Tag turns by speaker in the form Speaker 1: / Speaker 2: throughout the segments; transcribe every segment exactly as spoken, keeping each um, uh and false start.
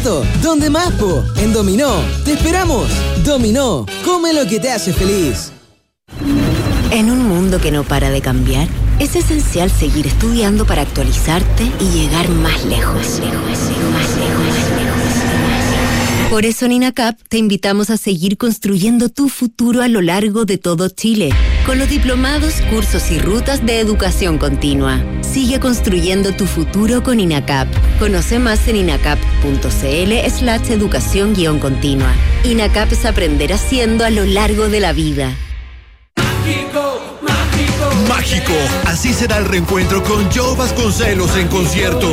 Speaker 1: barato. ¿Dónde más, po? En Dominó. ¡Te esperamos! Dominó. Come lo que te hace feliz.
Speaker 2: En un mundo que no para de cambiar, es esencial seguir estudiando para actualizarte y llegar más lejos. Más lejos, más lejos, más lejos. Por eso en INACAP te invitamos a seguir construyendo tu futuro a lo largo de todo Chile, con los diplomados, cursos y rutas de educación continua. Sigue construyendo tu futuro con INACAP. Conoce más en inacap.cl slash educación guión continua. INACAP es aprender haciendo a lo largo de la vida.
Speaker 3: Mágico, mágico.
Speaker 4: Mágico. Así será el reencuentro con Joe Vasconcelos en concierto.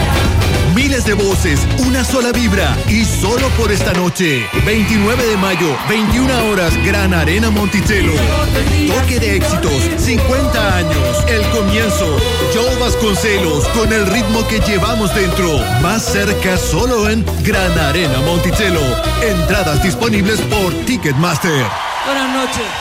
Speaker 4: Miles de voces, una sola vibra y solo por esta noche. veintinueve de mayo, veintiuna horas, Gran Arena Monticello. Toque de éxitos, cincuenta años, el comienzo. Joe Vasconcelos con el ritmo que llevamos dentro. Más cerca solo en Gran Arena Monticello. Entradas disponibles por Ticketmaster.
Speaker 3: Buenas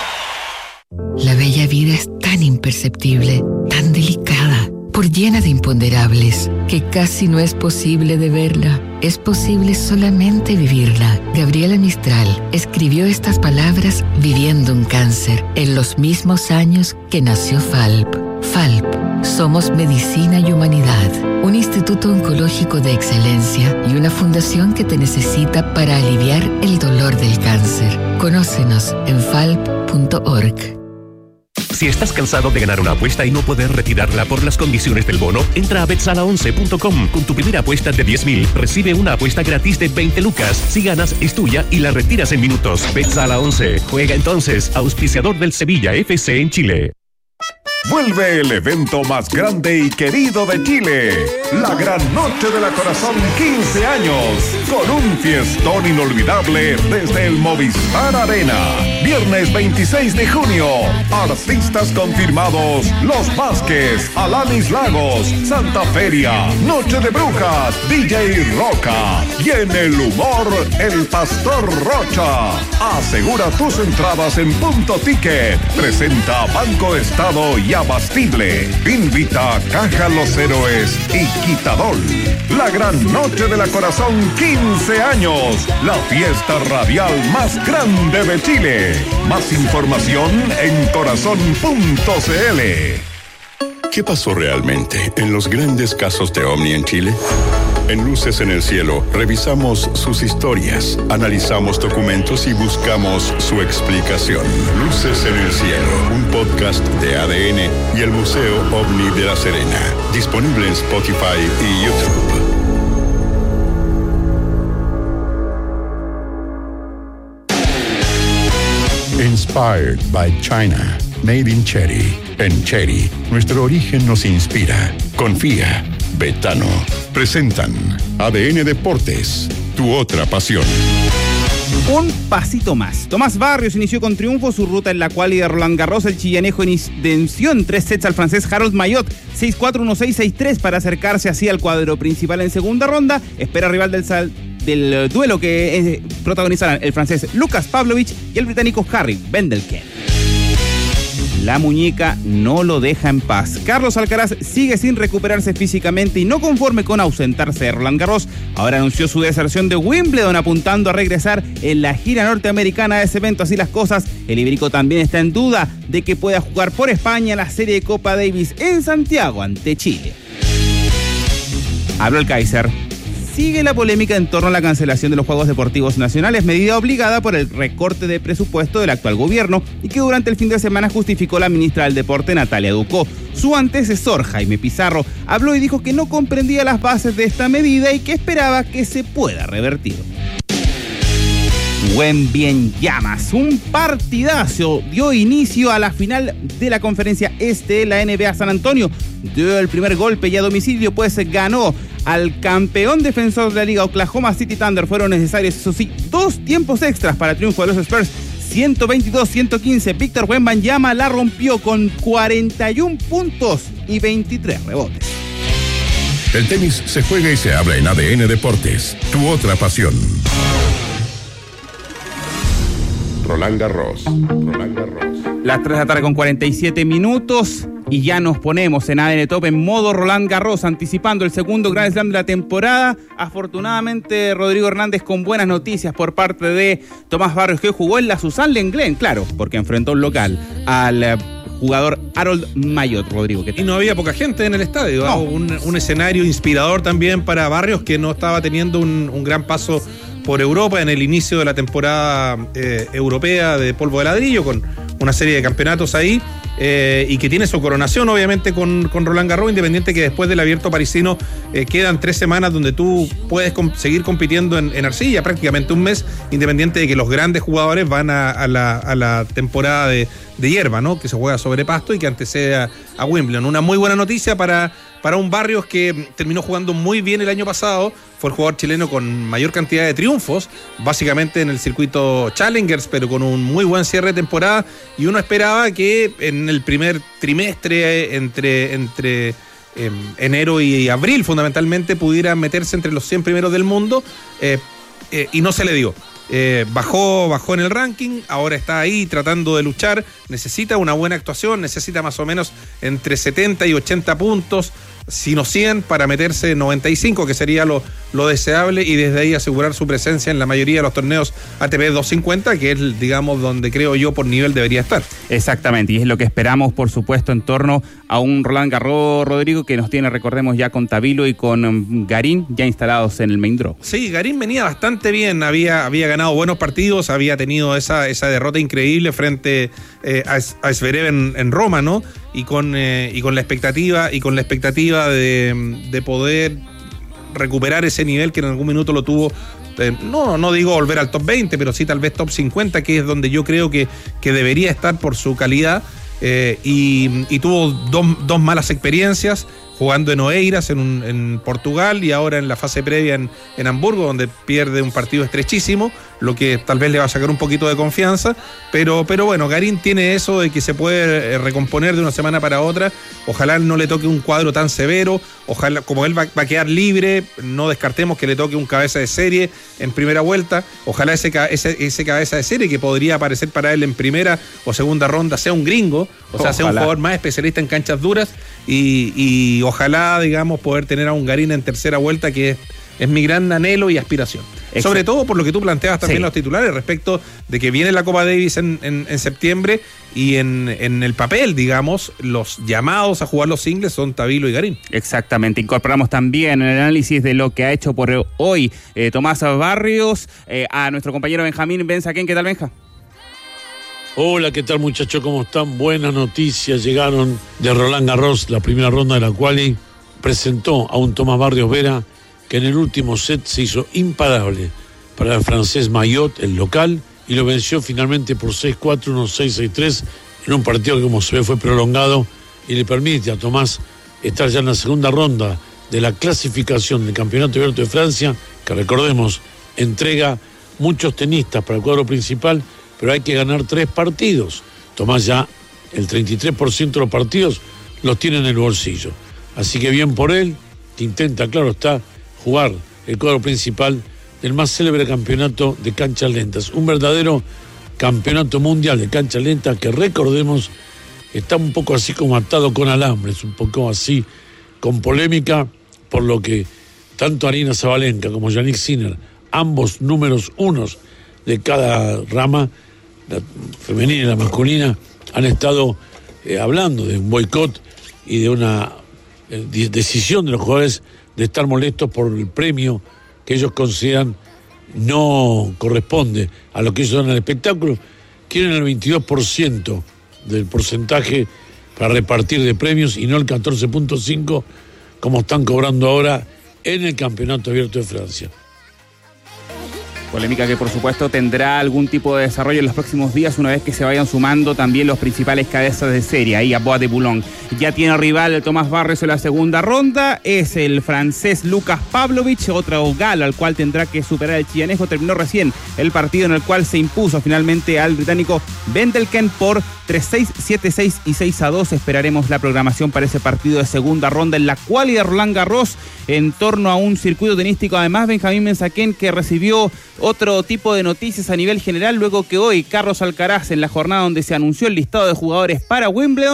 Speaker 3: noches.
Speaker 5: La bella vida es tan imperceptible, tan delicada, por llena de imponderables, que casi no es posible de verla. Es posible solamente vivirla. Gabriela Mistral escribió estas palabras viviendo un cáncer en los mismos años que nació F A L P. F A L P. Somos Medicina y Humanidad, un instituto oncológico de excelencia y una fundación que te necesita para aliviar el dolor del cáncer. Conócenos en falp punto org.
Speaker 6: Si estás cansado de ganar una apuesta y no poder retirarla por las condiciones del bono, entra a bet sala once punto com. Con tu primera apuesta de diez mil, recibe una apuesta gratis de veinte lucas. Si ganas, es tuya y la retiras en minutos. BetSala once. Juega entonces, auspiciador del Sevilla F C en Chile.
Speaker 7: Vuelve el evento más grande y querido de Chile, la Gran Noche de la Corazón quince años, con un fiestón inolvidable desde el Movistar Arena. Viernes veintiséis de junio, artistas confirmados: Los Vázquez, Alanis Lagos, Santa Feria, Noche de Brujas, D J Roca y en el humor, el Pastor Rocha. Asegura tus entradas en Punto Ticket. Presenta Banco Estado y Abastible. Invita Caja Los Héroes y Quitadol. La Gran Noche de la Corazón quince años. La fiesta radial más grande de Chile. Más información en corazón punto cl.
Speaker 8: ¿Qué pasó realmente en los grandes casos de OVNI en Chile? En Luces en el Cielo, revisamos sus historias, analizamos documentos y buscamos su explicación. Luces en el Cielo, un podcast de A D N y el Museo OVNI de La Serena. Disponible en Spotify y YouTube. Inspired by China. Made in Cherry. En Cherry, nuestro origen nos inspira. Confía. Betano. Presentan A D N Deportes, tu otra pasión.
Speaker 9: Un pasito más. Tomás Barrios inició con triunfo su ruta en la quali de Roland Garros. El chillanejo venció en tres sets al francés Harold Mayot, seis cuatro, uno seis, seis tres, para acercarse así al cuadro principal en segunda ronda. Espera rival del, sal, del duelo que eh, protagonizarán el francés Lucas Pavlovich y el británico Harry Vendelken. La muñeca no lo deja en paz. Carlos Alcaraz sigue sin recuperarse físicamente y no conforme con ausentarse de Roland Garros. Ahora anunció su deserción de Wimbledon, apuntando a regresar en la gira norteamericana de ese evento. Así las cosas, el ibérico también está en duda de que pueda jugar por España la serie de Copa Davis en Santiago ante Chile. Habló el Kaiser. Sigue la polémica en torno a la cancelación de los Juegos Deportivos Nacionales, medida obligada por el recorte de presupuesto del actual gobierno y que durante el fin de semana justificó la ministra del Deporte, Natalia Ducó. Su antecesor, Jaime Pizarro, habló y dijo que no comprendía las bases de esta medida y que esperaba que se pueda revertir. Buen bien llamas, un partidazo dio inicio a la final de la conferencia este de la N B A. San Antonio dio el primer golpe y a domicilio pues ganó al campeón defensor de la liga Oklahoma City Thunder. Fueron necesarios, eso sí, dos tiempos extras para el triunfo de los Spurs, ciento veintidós a ciento quince. Víctor Wembanyama la rompió con cuarenta y uno puntos y veintitrés rebotes.
Speaker 8: El tenis se juega y se habla en A D N Deportes, tu otra pasión. Roland Garros. Roland Garros.
Speaker 9: Las tres de la tarde con cuarenta y siete minutos. y ya nos ponemos en A D N Top en modo Roland Garros, anticipando el segundo Grand Slam de la temporada. Afortunadamente, Rodrigo Hernández con buenas noticias por parte de Tomás Barrios, que jugó en la Suzanne Lenglen, claro, porque enfrentó un local al jugador Harold Mayot. Rodrigo, ¿qué tal?
Speaker 10: Y no había poca gente en el estadio,
Speaker 9: no.
Speaker 10: un, un escenario inspirador también para Barrios, que no estaba teniendo un, un gran paso por Europa en el inicio de la temporada eh, europea de polvo de ladrillo, con una serie de campeonatos ahí, eh, y que tiene su coronación obviamente con, con Roland Garros, independiente que después del abierto parisino eh, quedan tres semanas donde tú puedes com- seguir compitiendo en, en arcilla, prácticamente un mes, independiente de que los grandes jugadores van a, a, la, a la temporada de, de hierba, ¿no? Que se juega sobre pasto y que antecede a, a Wimbledon. Una muy buena noticia para, para un Barrios que terminó jugando muy bien el año pasado. Fue el jugador chileno con mayor cantidad de triunfos, básicamente en el circuito Challengers, pero con un muy buen cierre de temporada, y uno esperaba que en el primer trimestre, entre, entre eh, enero y abril fundamentalmente, pudiera meterse entre los cien primeros del mundo, eh, eh, y no se le dio. Eh, bajó, bajó en el ranking, ahora está ahí tratando de luchar, necesita una buena actuación, necesita más o menos entre setenta y ochenta puntos, sino cien, para meterse en noventa y cinco, que sería lo, lo deseable, y desde ahí asegurar su presencia en la mayoría de los torneos A T P doscientos cincuenta, que es, digamos, donde creo yo por nivel debería estar.
Speaker 9: Exactamente, y es lo que esperamos, por supuesto, en torno a un Roland Garros, Rodrigo, que nos tiene, recordemos, ya con Tabilo y con um, Garín ya instalados en el main draw.
Speaker 10: Sí, Garín venía bastante bien, había, había ganado buenos partidos, había tenido esa, esa derrota increíble frente eh, a, a Zverev en, en Roma, ¿no? Y con, eh, y con la expectativa, y con la expectativa de, de poder recuperar ese nivel que en algún minuto lo tuvo. Eh, no, no digo volver al top veinte, pero sí tal vez top cincuenta, que es donde yo creo que, que debería estar por su calidad. Eh, y, y tuvo dos, dos malas experiencias, jugando en Oeiras, en, un, en Portugal, y ahora en la fase previa en, en Hamburgo, donde pierde un partido estrechísimo, lo que tal vez le va a sacar un poquito de confianza, pero, pero bueno, Garín tiene eso de que se puede recomponer de una semana para otra. Ojalá no le toque un cuadro tan severo, ojalá, como él va, va a quedar libre, no descartemos que le toque un cabeza de serie en primera vuelta, ojalá ese, ese, ese cabeza de serie que podría aparecer para él en primera o segunda ronda sea un gringo, o sea, ojalá sea un jugador más especialista en canchas duras, y, y ojalá, digamos, poder tener a un Garín en tercera vuelta, que es, es mi gran anhelo y aspiración. Exacto. Sobre todo por lo que tú planteabas también, sí, los titulares, respecto de que viene la Copa Davis en, en, en septiembre, y en, en el papel, digamos, los llamados a jugar los singles son Tabilo y Garín.
Speaker 9: Exactamente, incorporamos también en el análisis de lo que ha hecho por hoy eh, Tomás Barrios eh, a nuestro compañero Benjamín Benzaquén. ¿Qué tal, Benja?
Speaker 11: Hola, ¿qué tal, muchachos? ¿Cómo están? Buenas noticias llegaron de Roland Garros, la primera ronda de la quali presentó a un Tomás Barrios Vera que en el último set se hizo imparable para el francés Mayot, el local, y lo venció finalmente por seis cuatro, uno seis, seis tres, en un partido que, como se ve, fue prolongado y le permite a Tomás estar ya en la segunda ronda de la clasificación del Campeonato Abierto de Francia, que, recordemos, entrega muchos tenistas para el cuadro principal, pero hay que ganar tres partidos. Tomás ya el treinta y tres por ciento de los partidos los tiene en el bolsillo. Así que bien por él, que intenta, claro está, jugar el cuadro principal del más célebre campeonato de canchas lentas. Un verdadero campeonato mundial de canchas lentas que, recordemos, está un poco así como atado con alambres, un poco así con polémica, por lo que tanto Arina Sabalenka como Yannick Sinner, ambos números unos de cada rama, la femenina y la masculina, han estado eh, hablando de un boicot y de una eh, decisión de los jugadores de estar molestos por el premio que ellos consideran no corresponde a lo que ellos dan al espectáculo. Quieren el veintidós por ciento del porcentaje para repartir de premios y no el catorce punto cinco por ciento como están cobrando ahora en el Campeonato Abierto de Francia.
Speaker 9: Polémica que, por supuesto, tendrá algún tipo de desarrollo en los próximos días, una vez que se vayan sumando también los principales cabezas de serie. Ahí a Bois de Boulogne ya tiene rival el Tomás Barrios en la segunda ronda, es el francés Lukas Pavlovich, otro galo al cual tendrá que superar el chillanejo. Terminó recién el partido en el cual se impuso finalmente al británico Vendelken por tres seis, siete seis y seis a dos. Esperaremos la programación para ese partido de segunda ronda en la quali de Roland Garros, en torno a un circuito tenístico, además, Benjamín Benzaquén, que recibió otro tipo de noticias a nivel general, luego que hoy Carlos Alcaraz, en la jornada donde se anunció el listado de jugadores para Wimbledon,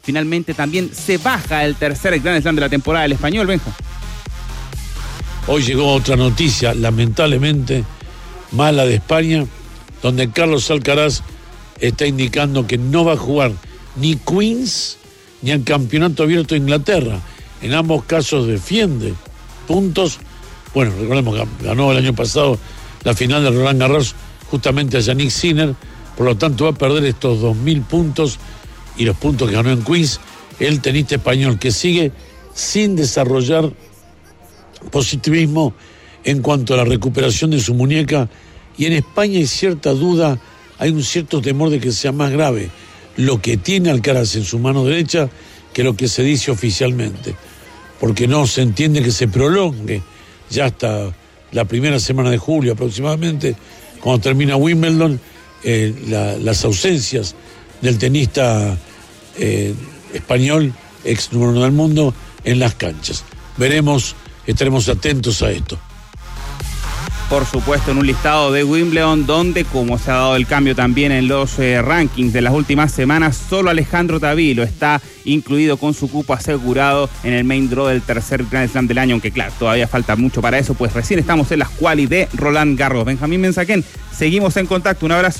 Speaker 9: Finalmente también se baja el tercer Grand Slam de la temporada del español, Benja.
Speaker 11: Hoy llegó otra noticia, lamentablemente mala, de España, donde Carlos Alcaraz está indicando que no va a jugar ni Queens ni el Campeonato Abierto de Inglaterra. En ambos casos defiende puntos. Bueno, recordemos que ganó el año pasado la final de Roland Garros justamente a Yannick Sinner, por lo tanto va a perder estos dos mil puntos y los puntos que ganó en Queens. El tenista español que sigue sin desarrollar positivismo en cuanto a la recuperación de su muñeca, y en España hay cierta duda, hay un cierto temor de que sea más grave lo que tiene Alcaraz en su mano derecha que lo que se dice oficialmente, porque no se entiende que se prolongue ya hasta la primera semana de julio aproximadamente, cuando termina Wimbledon, eh, la, las ausencias del tenista eh, español, ex número uno del mundo, en las canchas. Veremos, estaremos atentos a esto.
Speaker 9: Por supuesto, en un listado de Wimbledon, donde, como se ha dado el cambio también en los eh, rankings de las últimas semanas, solo Alejandro Tavilo está incluido con su cupo asegurado en el main draw del tercer Grand Slam del año, aunque claro, todavía falta mucho para eso, pues recién estamos en las quali de Roland Garros. Benjamín Mensaquén, seguimos en contacto, un abrazo.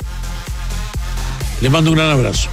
Speaker 11: Le mando un gran abrazo.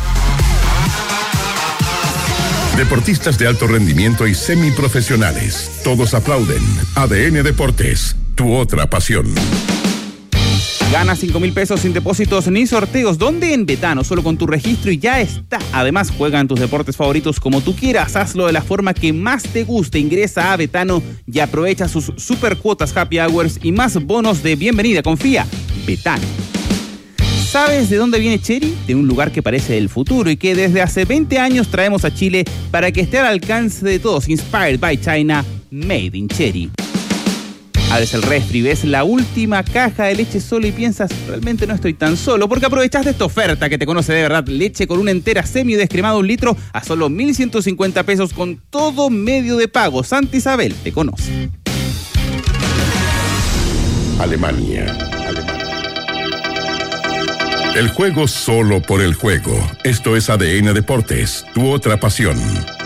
Speaker 8: Deportistas de alto rendimiento y semiprofesionales, todos aplauden. A D N Deportes, tu otra pasión.
Speaker 9: Gana cinco mil pesos sin depósitos ni sorteos. ¿Dónde? En Betano, solo con tu registro y ya está. Además, juega en tus deportes favoritos como tú quieras. Hazlo de la forma que más te guste. Ingresa a Betano y aprovecha sus super cuotas happy hours y más bonos de bienvenida. Confía, Betano. ¿Sabes de dónde viene Chery? De un lugar que parece el futuro y que desde hace veinte años traemos a Chile para que esté al alcance de todos. Inspired by China, Made in Chery. Abres el refri, ves la última caja de leche solo y piensas, realmente no estoy tan solo, porque aprovechaste esta oferta que te conoce de verdad. Leche con una entera semi-descremada un litro a solo mil ciento cincuenta pesos con todo medio de pago. Santa Isabel te conoce.
Speaker 8: Alemania. El juego solo por el juego. Esto es A D N Deportes, tu otra pasión.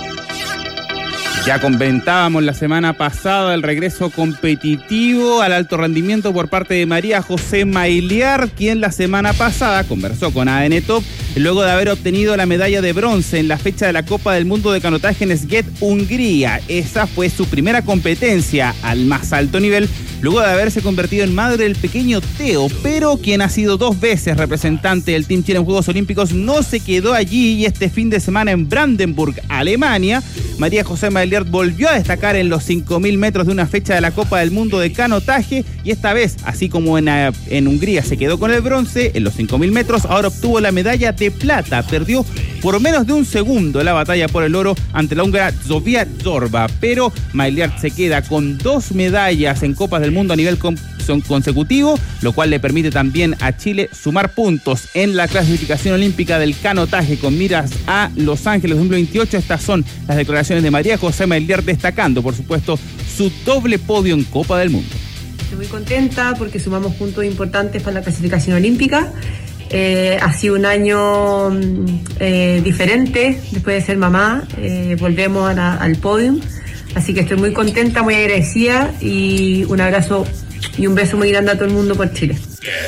Speaker 9: Ya comentábamos la semana pasada el regreso competitivo al alto rendimiento por parte de María José Mailiar, quien la semana pasada conversó con A D N Top luego de haber obtenido la medalla de bronce en la fecha de la Copa del Mundo de Canotaje en Szeged, Hungría. Esa fue su primera competencia al más alto nivel, luego de haberse convertido en madre del pequeño Teo, pero quien ha sido dos veces representante del Team Chile en Juegos Olímpicos no se quedó allí, y este fin de semana en Brandenburg, Alemania, María José Mailiar volvió a destacar en los cinco mil metros de una fecha de la Copa del Mundo de Canotaje, y esta vez, así como en, en Hungría se quedó con el bronce en los cinco mil metros, ahora obtuvo la medalla de plata. Perdió por menos de un segundo la batalla por el oro ante la húngara Zofia Zorba, pero Mailiar se queda con dos medallas en Copas del Mundo a nivel con, son consecutivo, lo cual le permite también a Chile sumar puntos en la clasificación olímpica del canotaje con miras a Los Ángeles dos mil veintiocho. Estas son las declaraciones de María José Mailiar, destacando, por supuesto, su doble podio en Copa del Mundo.
Speaker 12: Estoy muy contenta porque sumamos puntos importantes para la clasificación olímpica. Eh, ha sido un año eh, diferente después de ser mamá. Eh, volvemos a la, al podio. Así que estoy muy contenta, muy agradecida, y un abrazo y un beso muy grande a todo el mundo por Chile.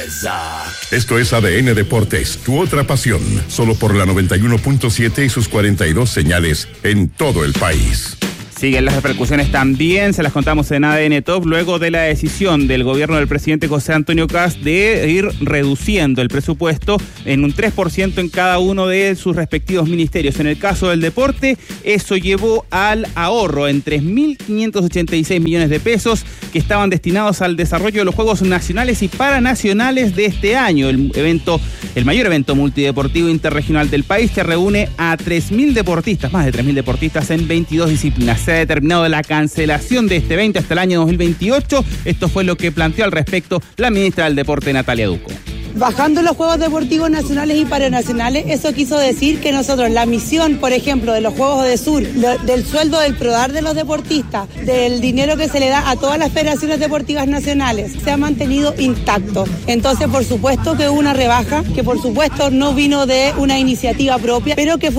Speaker 8: Esto es A D N Deportes, tu otra pasión, solo por la noventa y uno punto siete y sus cuarenta y dos señales en todo el país.
Speaker 9: Siguen las repercusiones también, se las contamos en A D N Top, luego de la decisión del gobierno del presidente José Antonio Kast de ir reduciendo el presupuesto en un tres por ciento en cada uno de sus respectivos ministerios. En el caso del deporte, eso llevó al ahorro en tres mil quinientos ochenta y seis millones de pesos que estaban destinados al desarrollo de los Juegos Nacionales y Paranacionales de este año. El evento, el mayor evento multideportivo interregional del país, que reúne a tres mil deportistas, más de tres mil deportistas en veintidós disciplinas. Se ha determinado la cancelación de este evento hasta el año dos mil veintiocho. Esto fue lo que planteó al respecto la ministra del Deporte, Natalia Duco.
Speaker 13: Bajando los Juegos Deportivos Nacionales y Paranacionales, eso quiso decir que nosotros, la misión, por ejemplo, de los Juegos de Sur, lo, del sueldo del PRODAR de los deportistas, del dinero que se le da a todas las federaciones deportivas nacionales, se ha mantenido intacto. Entonces, por supuesto que hubo una rebaja, que por supuesto no vino de una iniciativa propia, pero que fue